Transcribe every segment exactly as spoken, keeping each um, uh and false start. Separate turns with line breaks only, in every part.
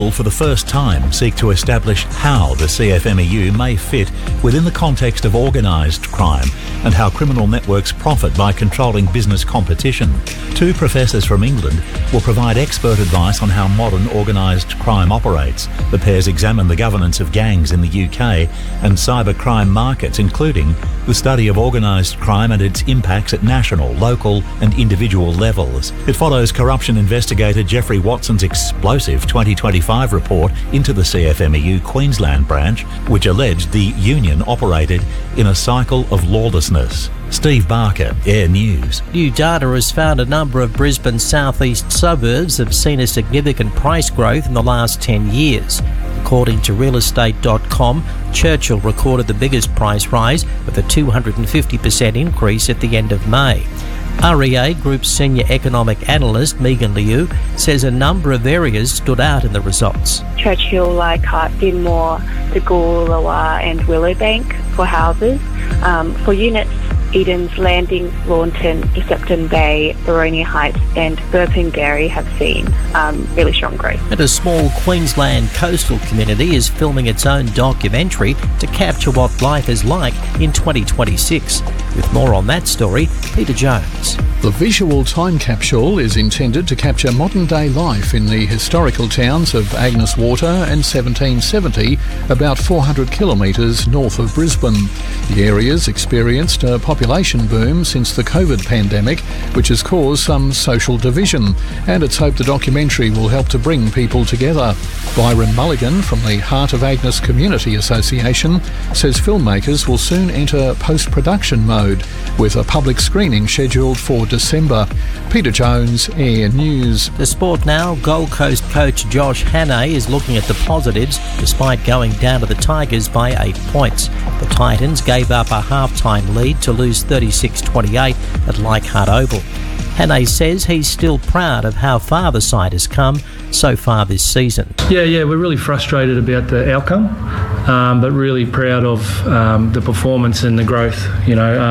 will for the first time seek to establish how the C F M E U may fit within the context of organised crime and how criminal networks profit by controlling business competition. Two professors from England will provide expert advice on how modern organised crime operates. The pairs examine the governance of gangs in the U K and cybercrime markets, including the study of organised crime and its impacts at national, local and individual levels. It follows corruption investigator Geoffrey Watson's explosive twenty twenty-five report into the C F M E U Queensland branch, which alleged the union operated in a cycle of lawlessness. Steve Barker, Air News.
New data has found a number of Brisbane's southeast suburbs have seen a significant price growth in the last ten years. According to real estate dot com, Churchill recorded the biggest price rise with a two hundred fifty percent increase at the end of May. R E A Group's senior economic analyst Megan Liu says a number of areas stood out in the results.
Churchill, Leichhardt, Dinmore, the Goolawah and Willowbank for houses. Um, for units, Eden's Landing, Launton, Deception Bay, Boronia Heights and Burpengary have seen um, really strong growth.
And a small Queensland coastal community is filming its own documentary to capture what life is like in twenty twenty-six. With more on that story, Peter Jones.
The visual time capsule is intended to capture modern-day life in the historical towns of Agnes Water and seventeen seventy, about four hundred kilometres north of Brisbane. The area's experienced a population boom since the COVID pandemic, which has caused some social division, and it's hoped the documentary will help to bring people together. Byron Mulligan from the Heart of Agnes Community Association says filmmakers will soon enter post-production mode, with a public screening scheduled for December. Peter Jones, Air News.
The sport now, Gold Coast coach Josh Hannay is looking at the positives despite going down to the Tigers by eight points. The Titans gave up a half-time lead to lose thirty-six twenty-eight at Leichhardt Oval. Hannay says he's still proud of how far the side has come so far this season.
Yeah, yeah, we're really frustrated about the outcome, um, but really proud of um, the performance and the growth. You know,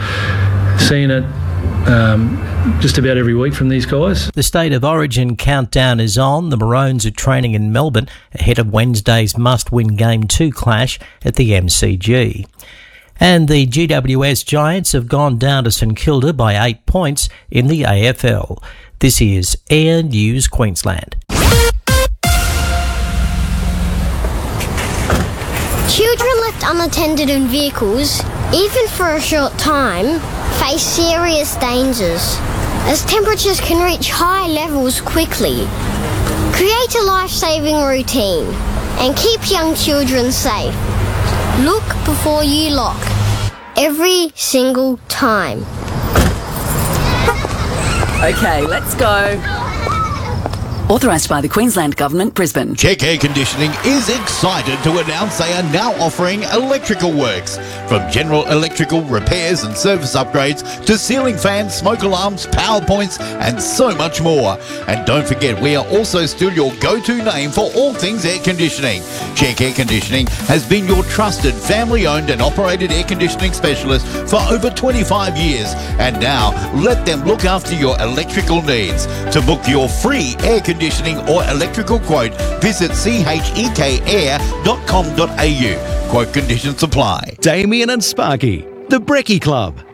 um, seeing it um, just about every week from these guys.
The State of Origin countdown is on. The Maroons are training in Melbourne ahead of Wednesday's must-win Game two clash at the M C G. And the G W S Giants have gone down to St Kilda by eight points in the A F L. This is Air News Queensland.
Children left unattended in vehicles, even for a short time, face serious dangers, as temperatures can reach high levels quickly. Create a life-saving routine and keep young children safe. Look before you lock, every single time.
Okay, let's go. Authorised by the Queensland Government, Brisbane.
Check Air Conditioning is excited to announce they are now offering electrical works. From general electrical repairs and service upgrades to ceiling fans, smoke alarms, power points and so much more. And don't forget, we are also still your go-to name for all things air conditioning. Check Air Conditioning has been your trusted family-owned and operated air conditioning specialist for over twenty-five years. And now, let them look after your electrical needs. To book your free air conditioning conditioning or electrical quote, visit c h e k air dot com dot a u. Quote conditions apply.
Damien and Sparky, the Brekkie Club.